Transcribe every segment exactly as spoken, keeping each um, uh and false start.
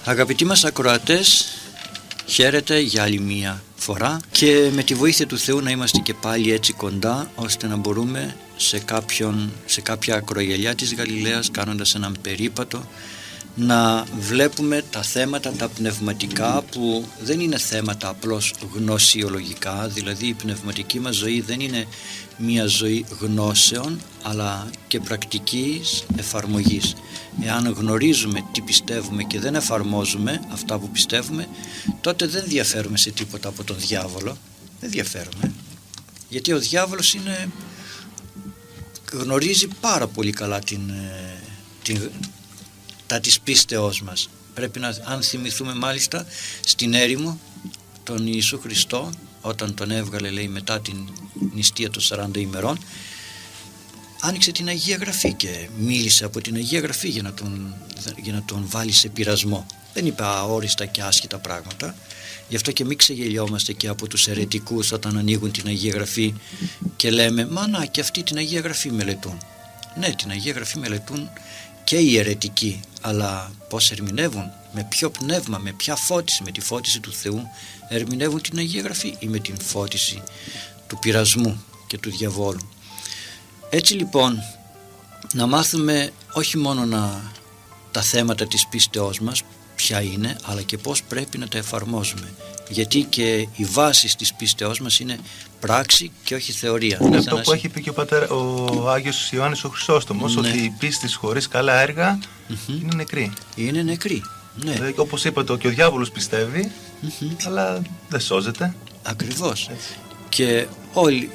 Αγαπητοί μας ακροατές, χαίρετε για άλλη μία φορά και με τη βοήθεια του Θεού να είμαστε και πάλι έτσι κοντά, ώστε να μπορούμε σε, κάποιον, σε κάποια ακρογελιά της Γαλιλαίας, κάνοντας έναν περίπατο, να βλέπουμε τα θέματα τα πνευματικά, που δεν είναι θέματα απλώς γνωσιολογικά, δηλαδή η πνευματική μας ζωή δεν είναι μια ζωή γνώσεων αλλά και πρακτικής εφαρμογής. Εάν γνωρίζουμε τι πιστεύουμε και δεν εφαρμόζουμε αυτά που πιστεύουμε, τότε δεν διαφέρουμε σε τίποτα από τον διάβολο. Δεν διαφέρουμε, γιατί ο διάβολος είναι, γνωρίζει πάρα πολύ καλά την, την, τα της πίστεώς μας. Πρέπει να, αν θυμηθούμε μάλιστα στην έρημο τον Ιησού Χριστό, όταν τον έβγαλε, λέει, μετά την νηστεία των σαράντα ημερών, άνοιξε την Αγία Γραφή και μίλησε από την Αγία Γραφή για να τον, για να τον βάλει σε πειρασμό. Δεν είπε αόριστα και άσχετα πράγματα. Γι' αυτό και μην ξεγελιόμαστε και από τους αιρετικούς όταν ανοίγουν την Αγία Γραφή και λέμε «Μα να, και αυτοί την Αγία Γραφή μελετούν». Ναι, την Αγία Γραφή μελετούν και οι αιρετικοί, αλλά πώς ερμηνεύουν, με ποιο πνεύμα, με ποια φώτιση, με τη φώτιση του Θεού ερμηνεύουν την Αγία Γραφή ή με την φώτιση του πειρασμού και του διαβόλου. Έτσι λοιπόν, να μάθουμε όχι μόνο να, τα θέματα της πίστεώς μας ποια είναι, αλλά και πώς πρέπει να τα εφαρμόζουμε, γιατί και οι βάσεις της πίστεώς μας είναι πράξη και όχι θεωρία. Είναι αυτό που έχει πει και ο, πατέρα, ο Άγιος Ιωάννης ο Χρυσόστομος, ναι, ότι η πίστη χωρίς καλά έργα mm-hmm. είναι νεκρή. Είναι νεκρή, ναι. Δηλαδή, όπως είπατε, και ο διάβολος πιστεύει, mm-hmm. αλλά δεν σώζεται. Ακριβώς. Έτσι. Και όλη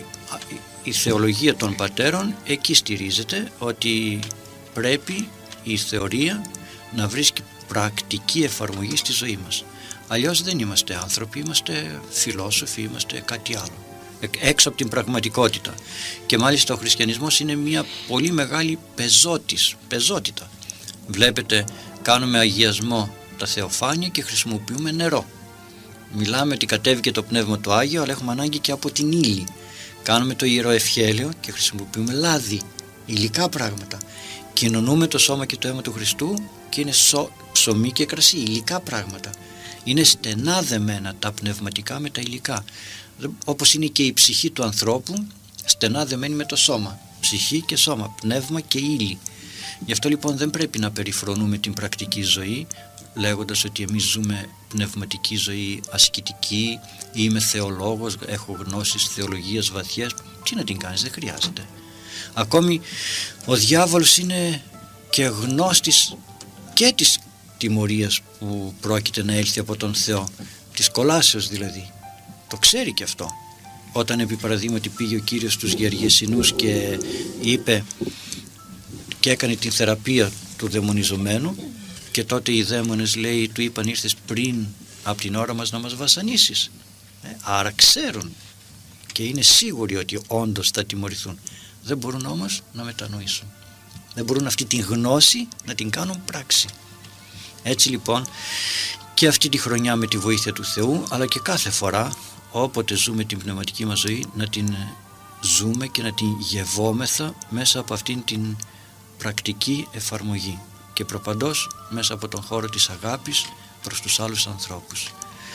η θεολογία των πατέρων εκεί στηρίζεται, ότι πρέπει η θεωρία να βρίσκει πρακτική εφαρμογή στη ζωή μας. Αλλιώς δεν είμαστε άνθρωποι, είμαστε φιλόσοφοι, είμαστε κάτι άλλο, έξω από την πραγματικότητα. Και μάλιστα ο χριστιανισμός είναι μια πολύ μεγάλη πεζότης, πεζότητα. Βλέπετε, κάνουμε αγιασμό τα θεοφάνεια και χρησιμοποιούμε νερό. Μιλάμε ότι κατέβηκε το Πνεύμα το Άγιο, αλλά έχουμε ανάγκη και από την ύλη. Κάνουμε το Ιερό Ευχέλαιο και χρησιμοποιούμε λάδι, υλικά πράγματα. Κοινωνούμε το σώμα και το αίμα του Χριστού και είναι σο, ψωμί και κρασί, υλικά πράγματα. Είναι στενά δεμένα τα πνευματικά με τα υλικά. Όπως είναι και η ψυχή του ανθρώπου στενά δεμένη με το σώμα. Ψυχή και σώμα, πνεύμα και ύλη. Γι' αυτό λοιπόν δεν πρέπει να περιφρονούμε την πρακτική ζωή, λέγοντας ότι εμείς ζούμε πνευματική ζωή ασκητική, είμαι θεολόγος, έχω γνώσεις θεολογίας βαθιές. Τι να την κάνεις, δεν χρειάζεται. Ακόμη ο διάβολος είναι και γνώστης και της τιμωρίας που πρόκειται να έλθει από τον Θεό, της κολάσεως δηλαδή. Το ξέρει και αυτό. Όταν επί παραδείγματι πήγε ο Κύριος στους Γεργεσινούς και είπε και έκανε την θεραπεία του δαιμονιζομένου, και τότε οι δαίμονες, λέει, του είπαν ήρθες πριν από την ώρα μας να μας βασανίσεις. Ε, άρα ξέρουν και είναι σίγουροι ότι όντως θα τιμωρηθούν. Δεν μπορούν όμως να μετανοήσουν. Δεν μπορούν αυτή την γνώση να την κάνουν πράξη. Έτσι λοιπόν και αυτή τη χρονιά με τη βοήθεια του Θεού, αλλά και κάθε φορά όποτε ζούμε την πνευματική μας ζωή, να την ζούμε και να την γευόμεθα μέσα από αυτήν την πρακτική εφαρμογή και προπαντός μέσα από τον χώρο της αγάπης προς τους άλλους ανθρώπους.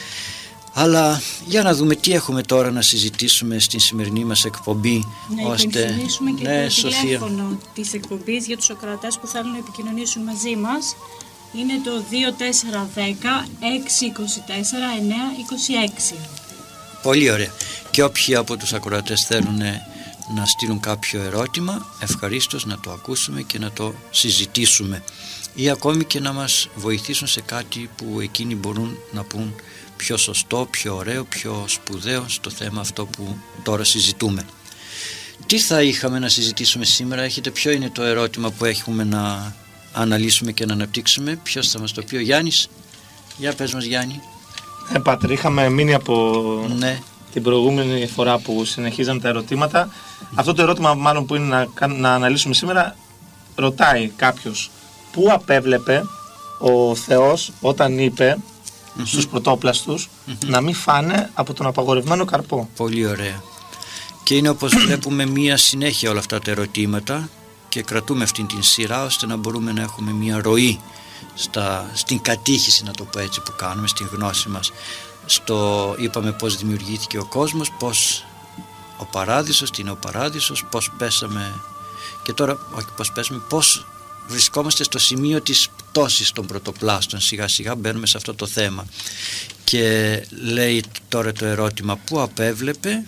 Αλλά για να δούμε τι έχουμε τώρα να συζητήσουμε στην σημερινή μας εκπομπή. Να ώστε... υπενθυμίσουμε και ναι, το Σοφία. τηλέφωνο της εκπομπής για τους ακροατές που θέλουν να επικοινωνήσουν μαζί μας. Είναι το δύο τέσσερα ένα μηδέν έξι δύο τέσσερα εννιά δύο έξι. Πολύ ωραία. Και όποιοι από τους ακροατές θέλουν να στείλουν κάποιο ερώτημα, ευχαρίστως να το ακούσουμε και να το συζητήσουμε, ή ακόμη και να μας βοηθήσουν σε κάτι που εκείνοι μπορούν να πούν πιο σωστό, πιο ωραίο, πιο σπουδαίο στο θέμα αυτό που τώρα συζητούμε. Τι θα είχαμε να συζητήσουμε σήμερα? Έχετε, ποιο είναι το ερώτημα που έχουμε να αναλύσουμε και να αναπτύξουμε? Ποιος θα μας το πει? Ο Γιάννης? Για πες μας, Γιάννη. Ε, Πάτρε, είχαμε μείνει από ναι. την προηγούμενη φορά που συνεχίζαμε τα ερωτήματα. Αυτό το ερώτημα μάλλον που είναι να, να αναλύσουμε σήμερα, ρωτάει κάποιος πού απέβλεπε ο Θεός όταν είπε mm-hmm. στους πρωτόπλαστους mm-hmm. να μην φάνε από τον απαγορευμένο καρπό. Πολύ ωραία. Και είναι, όπως βλέπουμε, μία συνέχεια όλα αυτά τα ερωτήματα και κρατούμε αυτήν την σειρά ώστε να μπορούμε να έχουμε μία ροή στα, στην κατήχηση, να το πω έτσι, που κάνουμε, στην γνώση μας. Στο, είπαμε πώς δημιουργήθηκε ο κόσμος, πώς ο παράδεισος, τι είναι ο παράδεισος, πώς πέσαμε, και τώρα όχι πώς πέσαμε, πώς βρισκόμαστε στο σημείο της πτώσης των πρωτοπλάστων. Σιγά σιγά μπαίνουμε σε αυτό το θέμα. Και λέει τώρα το ερώτημα, πού απέβλεπε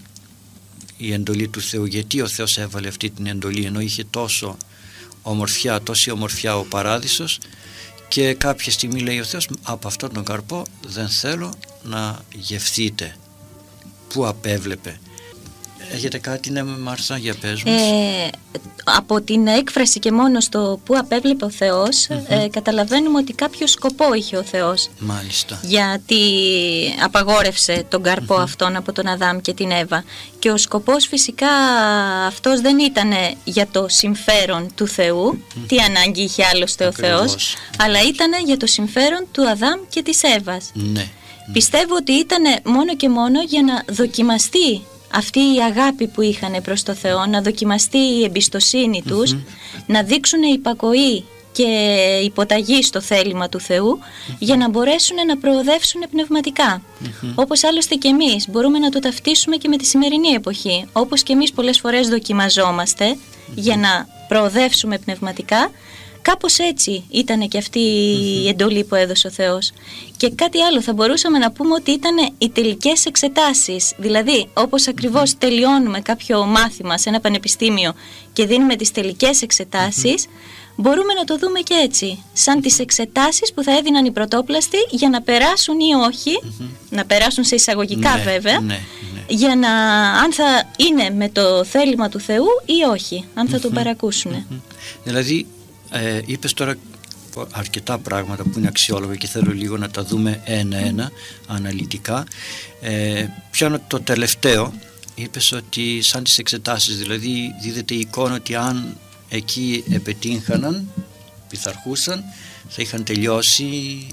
η εντολή του Θεού, γιατί ο Θεός έβαλε αυτή την εντολή, ενώ είχε τόσο ομορφιά, τόση ομορφιά ο παράδεισος, και κάποια στιγμή λέει ο Θεός, από αυτόν τον καρπό δεν θέλω να γευθείτε. Πού απέβλεπε? Έχετε κάτι, ναι, Μάρθα, για πες μας. Ε, από την έκφραση και μόνο στο που απέβλεπε ο Θεός, mm-hmm. ε, καταλαβαίνουμε ότι κάποιο σκοπό είχε ο Θεός. Μάλιστα. Γιατί απαγόρευσε τον καρπό mm-hmm. αυτόν από τον Αδάμ και την Εύα. Και ο σκοπός φυσικά αυτός δεν ήταν για το συμφέρον του Θεού, mm-hmm. τι ανάγκη είχε άλλωστε ο Θεός, αλλά ήταν για το συμφέρον του Αδάμ και της Εύας. Ναι. Πιστεύω ότι ήταν μόνο και μόνο για να δοκιμαστεί αυτή η αγάπη που είχαν προς το Θεό, να δοκιμαστεί η εμπιστοσύνη τους, mm-hmm. να δείξουν υπακοή και υποταγή στο θέλημα του Θεού, mm-hmm. για να μπορέσουν να προοδεύσουν πνευματικά. Mm-hmm. Όπως άλλωστε και εμείς μπορούμε να το ταυτίσουμε και με τη σημερινή εποχή. Όπως και εμείς πολλές φορές δοκιμαζόμαστε mm-hmm. για να προοδεύσουμε πνευματικά, κάπως έτσι ήταν και αυτή η εντολή που έδωσε ο Θεός. Και κάτι άλλο θα μπορούσαμε να πούμε, ότι ήταν οι τελικές εξετάσεις. Δηλαδή, όπως ακριβώς τελειώνουμε κάποιο μάθημα σε ένα πανεπιστήμιο και δίνουμε τις τελικές εξετάσεις, μπορούμε να το δούμε και έτσι, σαν τις εξετάσεις που θα έδιναν οι πρωτόπλαστοι για να περάσουν ή όχι, να περάσουν σε εισαγωγικά ναι, βέβαια, ναι, ναι. για να, αν θα είναι με το θέλημα του Θεού ή όχι, αν θα τον παρακούσουν. Δηλαδή, Ε, είπες τώρα αρκετά πράγματα που είναι αξιόλογα και θέλω λίγο να τα δούμε ένα-ένα αναλυτικά. Ε, πιάνω το τελευταίο. Είπες ότι σαν τις εξετάσεις, δηλαδή δίδεται η εικόνα ότι αν εκεί επετύχαναν, πειθαρχούσαν, θα είχαν τελειώσει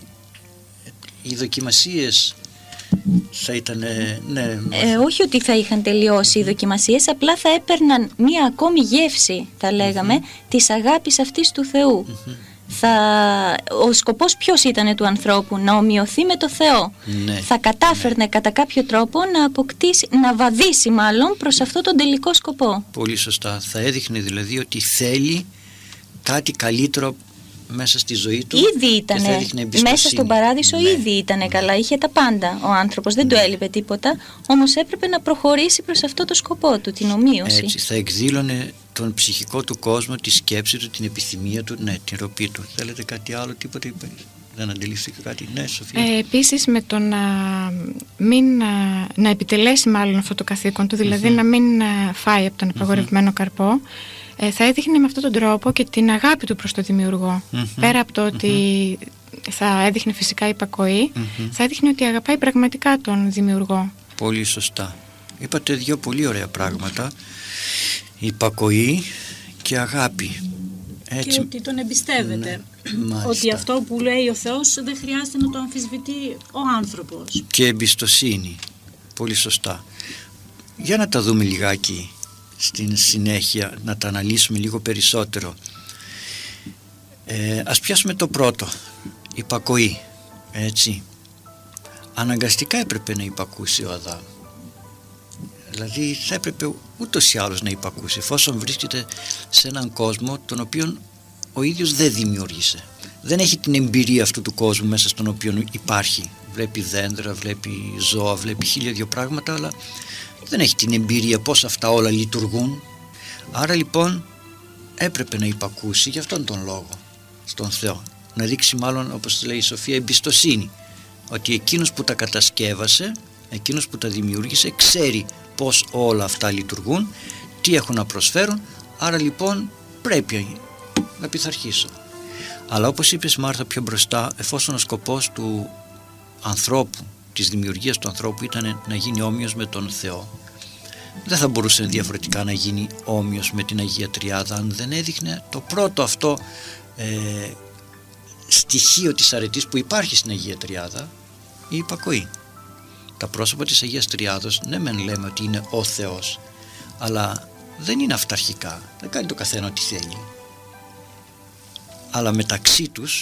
οι δοκιμασίες. Θα ήταν, ναι, ε, όχι ότι θα είχαν τελειώσει οι δοκιμασίες, απλά θα έπαιρναν μία ακόμη γεύση, θα λέγαμε, mm-hmm. της αγάπης αυτής του Θεού. Mm-hmm. Θα, ο σκοπός ποιος ήταν του ανθρώπου? Να ομοιωθεί με το Θεό. Ναι. Θα κατάφερνε ναι. κατά κάποιο τρόπο να αποκτήσει, να βαδίσει μάλλον προς αυτό τον τελικό σκοπό. Πολύ σωστά. Θα έδειχνε δηλαδή ότι θέλει κάτι καλύτερο μέσα στη ζωή του. Ήδη ήταν μέσα στον παράδεισο, ναι. ήδη ήταν ναι. καλά, είχε τα πάντα ο άνθρωπος, δεν ναι. του έλειπε τίποτα, όμως έπρεπε να προχωρήσει προς αυτό το σκοπό του, την ομοίωση. Έτσι θα εκδήλωνε τον ψυχικό του κόσμο, τη σκέψη του, την επιθυμία του, ναι, την ροπή του. Θέλετε κάτι άλλο, τίποτα είπε? Δεν αντιλήφθηκα κάτι? Ναι, Σοφία. Ε, επίσης με το να μην να επιτελέσει μάλλον αυτό το καθήκον του, δηλαδή mm-hmm. να μην φάει από τον απαγορευμένο mm-hmm. καρπό, ε, θα έδειχνε με αυτόν τον τρόπο και την αγάπη του προς τον δημιουργό. Mm-hmm. Πέρα από το ότι mm-hmm. θα έδειχνε φυσικά υπακοή, mm-hmm. θα έδειχνε ότι αγαπάει πραγματικά τον δημιουργό. Πολύ σωστά. Είπατε δύο πολύ ωραία πράγματα. Υπακοή και αγάπη. Έτσι. Και ότι τον εμπιστεύεται. Ναι, ότι αυτό που λέει ο Θεός δεν χρειάζεται να το αμφισβητεί ο άνθρωπος. Και εμπιστοσύνη. Πολύ σωστά. Για να τα δούμε λιγάκι στην συνέχεια, να τα αναλύσουμε λίγο περισσότερο. Ε, ας πιάσουμε το πρώτο. Υπακοή. Έτσι. Αναγκαστικά έπρεπε να υπακούσει ο Αδάμ. Δηλαδή θα έπρεπε ούτως ή άλλως να υπακούσει, εφόσον βρίσκεται σε έναν κόσμο τον οποίο ο ίδιος δεν δημιούργησε. Δεν έχει την εμπειρία αυτού του κόσμου μέσα στον οποίο υπάρχει. Βλέπει δέντρα, βλέπει ζώα, βλέπει χίλια δυο πράγματα, αλλά δεν έχει την εμπειρία πώς αυτά όλα λειτουργούν. Άρα λοιπόν έπρεπε να υπακούσει για αυτόν τον λόγο στον Θεό. Να δείξει μάλλον, όπως λέει η Σοφία, εμπιστοσύνη. Ότι εκείνος που τα κατασκεύασε, εκείνος που τα δημιούργησε, ξέρει πώς όλα αυτά λειτουργούν, τι έχουν να προσφέρουν, άρα λοιπόν πρέπει να πειθαρχήσω. Αλλά όπως είπες, Μάρθα, πιο μπροστά, εφόσον ο σκοπός του ανθρώπου, της δημιουργίας του ανθρώπου ήταν να γίνει όμοιος με τον Θεό, δεν θα μπορούσε διαφορετικά να γίνει όμοιος με την Αγία Τριάδα αν δεν έδειχνε το πρώτο αυτό ε, στοιχείο της αρετής που υπάρχει στην Αγία Τριάδα, η υπακοή. Τα πρόσωπα της Αγίας Τριάδος, ναι μεν λέμε ότι είναι ο Θεός, αλλά δεν είναι αυταρχικά, δεν κάνει το καθένα ό,τι θέλει, αλλά μεταξύ τους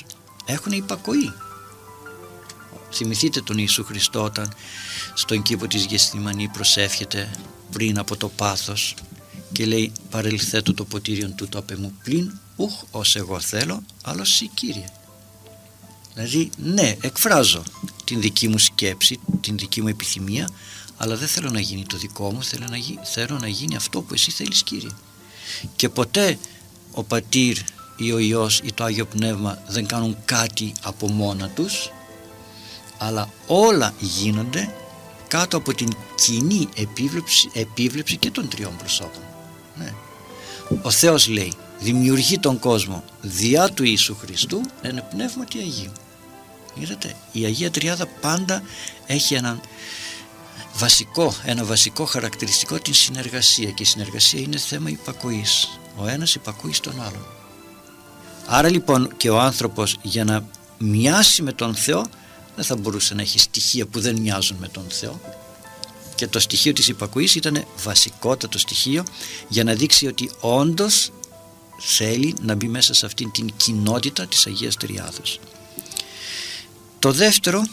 έχουν υπακοή. Θυμηθείτε τον Ιησού Χριστό όταν στον κήπο της Γεσθημανή προσεύχεται πριν από το πάθος και λέει παρελθέτω το ποτήριον τούτο απ' εμού πλην ουχ ως εγώ θέλω αλλά εσύ Κύριε. Δηλαδή ναι, εκφράζω την δική μου σκέψη, την δική μου επιθυμία, αλλά δεν θέλω να γίνει το δικό μου, θέλω να, γι... θέλω να γίνει αυτό που εσύ θέλεις Κύριε. Και ποτέ ο Πατήρ ή ο Υιός ή το Άγιο Πνεύμα δεν κάνουν κάτι από μόνα τους, αλλά όλα γίνονται κάτω από την κοινή επίβλεψη, επίβλεψη και των τριών προσώπων. Ναι. Ο Θεός λέει δημιουργεί τον κόσμο διά του Ιησού Χριστού εν πνεύματι Αγίου. Είδατε, η Αγία Τριάδα πάντα έχει έναν βασικό, ένα βασικό χαρακτηριστικό, την συνεργασία, και η συνεργασία είναι θέμα υπακοής. Ο ένας υπακούει στον άλλον. Άρα λοιπόν και ο άνθρωπος για να μοιάσει με τον Θεό δεν θα μπορούσε να έχει στοιχεία που δεν μοιάζουν με τον Θεό, και το στοιχείο της υπακοής ήταν βασικότατο στοιχείο για να δείξει ότι όντως θέλει να μπει μέσα σε αυτήν την κοινότητα της Αγίας Τριάδος. Το δεύτερο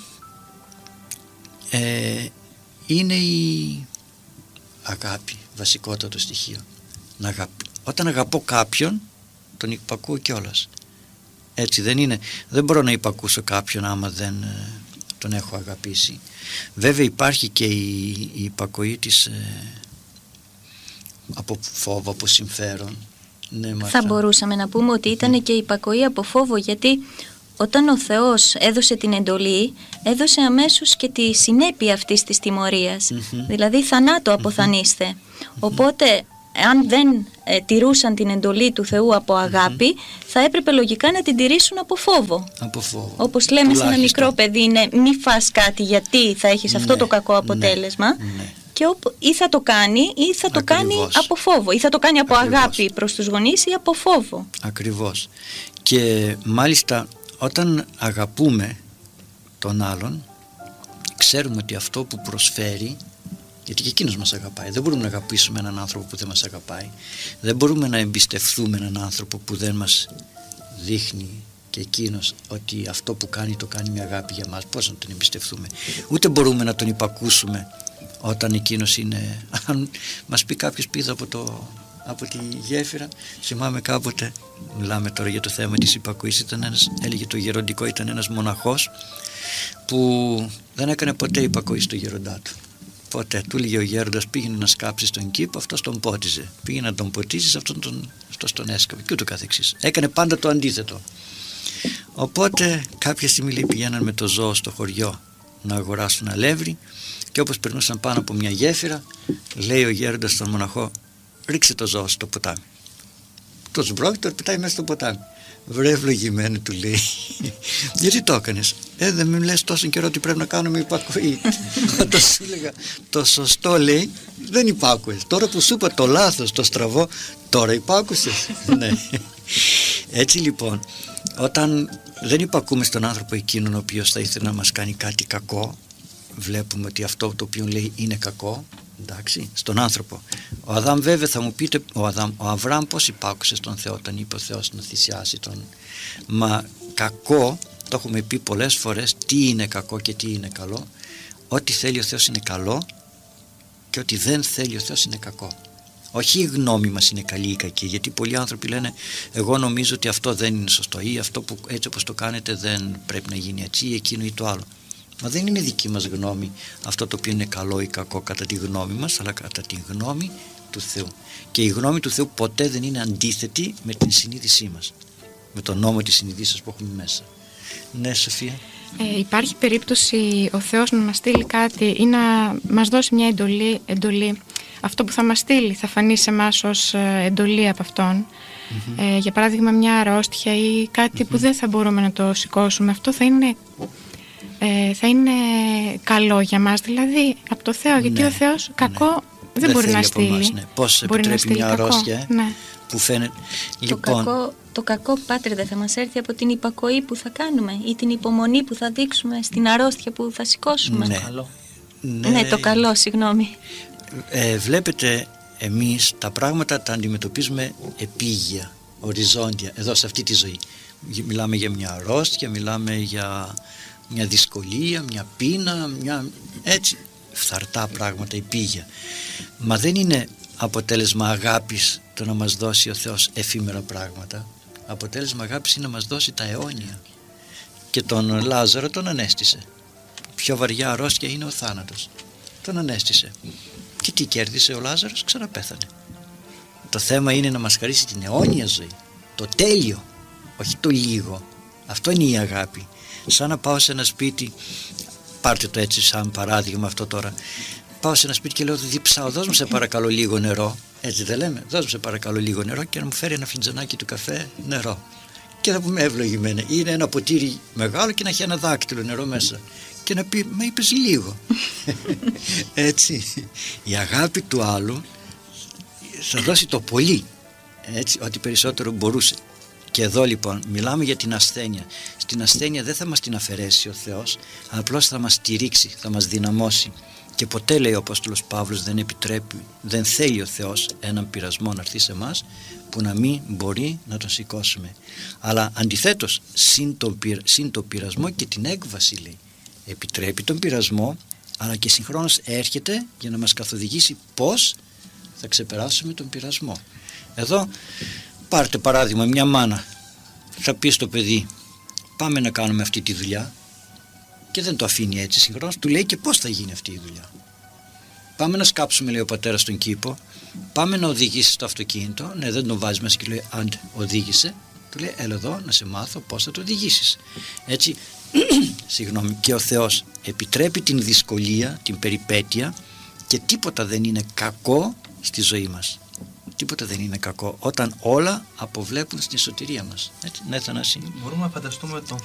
ε, είναι η αγάπη, βασικότατο στοιχείο. Να αγαπη... Όταν αγαπώ κάποιον τον υπακούω κιόλας. Έτσι δεν είναι? Δεν μπορώ να υπακούσω κάποιον άμα δεν ε, τον έχω αγαπήσει. Βέβαια υπάρχει και η, η υπακοή της ε, από φόβο, από συμφέρον. Ναι, θα μπορούσαμε να πούμε ότι ήταν mm. και η υπακοή από φόβο, γιατί όταν ο Θεός έδωσε την εντολή, έδωσε αμέσως και τη συνέπεια αυτής της τιμωρίας, mm-hmm. δηλαδή θανάτο αποθανείστε. Mm-hmm. Οπότε αν δεν ε, τηρούσαν την εντολή του Θεού από αγάπη, mm-hmm. θα έπρεπε λογικά να την τηρήσουν από φόβο. Από φόβο. Όπως λέμε τουλάχιστον σε ένα μικρό παιδί, είναι μη φας κάτι γιατί θα έχεις ναι, αυτό το κακό αποτέλεσμα. Ναι, ναι. Και όπου, ή θα το κάνει ή θα το Ακριβώς. κάνει από φόβο, ή θα το κάνει από Ακριβώς. αγάπη προς τους γονείς ή από φόβο. Ακριβώς. Και μάλιστα όταν αγαπούμε τον άλλον, ξέρουμε ότι αυτό που προσφέρει, γιατί και εκείνος μας αγαπάει, δεν μπορούμε να αγαπήσουμε έναν άνθρωπο που δεν μας αγαπάει, δεν μπορούμε να εμπιστευτούμε έναν άνθρωπο που δεν μας δείχνει και εκείνος ότι αυτό που κάνει το κάνει με αγάπη για μας. Πώς να τον εμπιστευτούμε? Ούτε μπορούμε να τον υπακούσουμε όταν εκείνος είναι, αν μας πει κάποιος πήγα από, το, από τη γέφυρα, θυμάμαι κάποτε, μιλάμε τώρα για το θέμα της υπακοής, ήταν ένας, έλεγε το γεροντικό, ήταν ένας μοναχός που δεν έκανε ποτέ υπακοή στο γεροντά του. Ποτέ. Του έλεγε ο γέροντας πήγαινε να σκάψει στον κήπο, αυτός τον πότιζε. Πήγαινε να τον ποτίζεις, αυτόν τον, αυτός τον έσκαβε και ούτω καθεξής. Έκανε πάντα το αντίθετο. Οπότε κάποια στιγμή λέει, πηγαίναν με το ζώο στο χωριό να αγοράσουν αλεύρι, και όπως περνούσαν πάνω από μια γέφυρα, λέει ο γέροντας στον μοναχό, ρίξε το ζώο στο ποτάμι. Το σμπρώκει, το πετάει μέσα στο ποτάμι. Βρε ευλογημένη, του λέει, γιατί το έκανες? Ε, δεν με λες τόσο καιρό ότι πρέπει να κάνουμε υπακοή? Όταν σου έλεγα το σωστό, λέει, δεν υπάκουες. Τώρα που σου είπα το λάθος, το στραβό, τώρα υπάκουσες. Ναι. Έτσι λοιπόν, όταν δεν υπακούμε στον άνθρωπο εκείνον ο οποίος θα ήθελε να μας κάνει κάτι κακό, βλέπουμε ότι αυτό το οποίο λέει είναι κακό, εντάξει, στον άνθρωπο. Ο Αδάμ βέβαια θα μου πείτε, ο, Αδάμ, ο Αβραάμ πώς υπάκουσε στον Θεό όταν είπε ο Θεός να θυσιάσει τον? Μα κακό, το έχουμε πει πολλές φορές, τι είναι κακό και τι είναι καλό. Ό,τι θέλει ο Θεός είναι καλό και ό,τι δεν θέλει ο Θεός είναι κακό. Όχι η γνώμη μας είναι καλή ή κακή, γιατί πολλοί άνθρωποι λένε εγώ νομίζω ότι αυτό δεν είναι σωστό, ή αυτό που έτσι όπως το κάνετε δεν πρέπει να γίνει έτσι, ή εκείνο ή το άλλο. Μα δεν είναι δική μας γνώμη αυτό το οποίο είναι καλό ή κακό κατά τη γνώμη μας, αλλά κατά τη γνώμη του Θεού. Και η γνώμη του Θεού ποτέ δεν είναι αντίθετη με την συνείδησή μας, με τον νόμο της συνειδήσεως που έχουμε μέσα. Ναι, Σοφία. Ε, υπάρχει περίπτωση ο Θεός να μας στείλει κάτι ή να μας δώσει μια εντολή, εντολή. Αυτό που θα μας στείλει θα φανεί σε εμάς ως εντολή από Αυτόν. Mm-hmm. Ε, για παράδειγμα μια αρρώστια ή κάτι mm-hmm. που δεν θα μπορούμε να το σηκώσουμε. Αυτό θα είναι... Ε, θα είναι καλό για μας, δηλαδή από το Θεό, γιατί ναι, ο Θεός κακό ναι. δεν, δεν μπορεί να στείλει. Εμάς, ναι. Πώς μπορεί επιτρέπει μια αρρώστια ναι. που φαίνεται. Το, λοιπόν, κακό, το κακό, Πάτρε, δεν θα μας έρθει από την υπακοή που θα κάνουμε ή την υπομονή που θα δείξουμε στην αρρώστια που θα σηκώσουμε. Ναι, καλό. Ναι, ναι το καλό, συγγνώμη. Ε, βλέπετε, εμείς τα πράγματα τα αντιμετωπίζουμε επίγεια, οριζόντια, εδώ σε αυτή τη ζωή. Μιλάμε για μια αρρώστια, μιλάμε για μια δυσκολία, μια πείνα, μια έτσι φθαρτά πράγματα, επίγεια. Μα δεν είναι αποτέλεσμα αγάπης το να μας δώσει ο Θεός εφήμερα πράγματα. Αποτέλεσμα αγάπης είναι να μας δώσει τα αιώνια. Και τον Λάζαρο τον ανέστησε. Πιο βαριά αρρώστια είναι ο θάνατος. Τον ανέστησε. Και τι κέρδισε ο Λάζαρος? Ξαναπέθανε. Το θέμα είναι να μας χαρίσει την αιώνια ζωή. Το τέλειο, όχι το λίγο. Αυτό είναι η αγάπη. Σαν να πάω σε ένα σπίτι, πάρτε το έτσι σαν παράδειγμα αυτό τώρα. Πάω σε ένα σπίτι και λέω: διψάω, δώσ' μου σε παρακαλώ λίγο νερό. Έτσι δεν λέμε? Δώσ' μου σε παρακαλώ λίγο νερό και να μου φέρει ένα φλιτζανάκι του καφέ νερό. Και θα πούμε ευλογημένα. Είναι ένα ποτήρι μεγάλο και να έχει ένα δάκτυλο νερό μέσα. Και να πει: μα είπες λίγο. Έτσι. Η αγάπη του άλλου θα δώσει το πολύ. Έτσι, ό,τι περισσότερο μπορούσε. Και εδώ λοιπόν μιλάμε για την ασθένεια. Στην ασθένεια δεν θα μας την αφαιρέσει ο Θεός, απλώς θα μας στηρίξει, θα μας δυναμώσει. Και ποτέ, λέει ο Απόστολος Παύλος, δεν επιτρέπει, δεν θέλει ο Θεός έναν πειρασμό να έρθει σε εμάς που να μην μπορεί να τον σηκώσουμε. Αλλά αντιθέτως, συν τον, συν τον πειρασμό και την έκβαση, λέει. Επιτρέπει τον πειρασμό, αλλά και συγχρόνως έρχεται για να μας καθοδηγήσει πώς θα ξεπεράσουμε τον πειρασμό. Εδώ πάρτε παράδειγμα μια μάνα, θα πει στο παιδί: πάμε να κάνουμε αυτή τη δουλειά, και δεν το αφήνει έτσι, συγχρόνως του λέει και πώς θα γίνει αυτή η δουλειά. Πάμε να σκάψουμε, λέει ο πατέρας, στον κήπο, πάμε να οδηγήσεις το αυτοκίνητο. Ναι, δεν τον βάζει μέσα και λέει: άντε, οδήγησε. Του λέει: έλα εδώ να σε μάθω πώς θα το οδηγήσεις. Έτσι, συγγνώμη, και ο Θεός επιτρέπει την δυσκολία, την περιπέτεια, και τίποτα δεν είναι κακό στη ζωή μας. Τίποτα δεν είναι κακό όταν όλα αποβλέπουν στην σωτηρία μας. Έτσι, ναι, Θανάση. Μπορούμε να φανταστούμε τον